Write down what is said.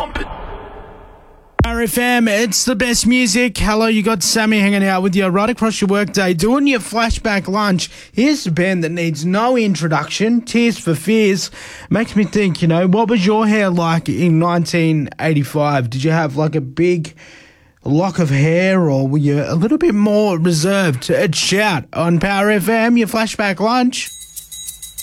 RFM, it's the best music. Hello, you got Sammy hanging out with you right across your workday, doing your flashback lunch. Here's a band that needs no introduction, Tears for Fears. Makes me think, what was your hair like in 1985? Did you have like a big lock of hair, or were you a little bit more reserved? It's Shout on Power FM, your flashback lunch.